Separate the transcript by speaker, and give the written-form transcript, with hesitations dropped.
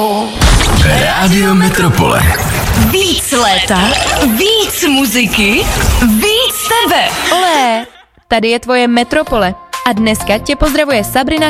Speaker 1: Rádio Metropole.
Speaker 2: Víc léta, víc muziky, víc tebe.
Speaker 3: Olé, tady je tvoje Metropole. A dneska tě pozdravuje Sabrina,